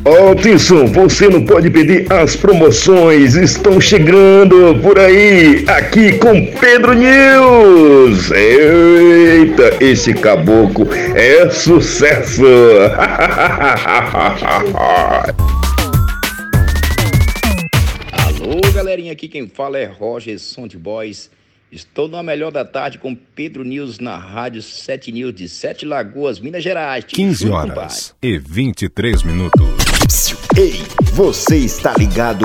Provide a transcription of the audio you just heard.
Altisson, você não pode perder as promoções, estão chegando por aí, aqui com Pedro News. Eita, esse caboclo é sucesso. Alô, galerinha, aqui quem fala é Roger Sound Boys. Estou na melhor da tarde com Pedro News na Rádio 7 News de Sete Lagoas, Minas Gerais. 15 horas e 23 minutos. Ei, você está ligado